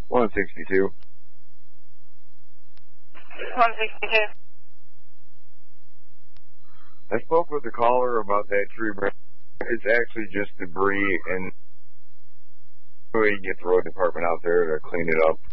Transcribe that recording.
162. 162. I spoke with the caller about that tree branch. It's actually just debris, and we get the road department out there to clean it up.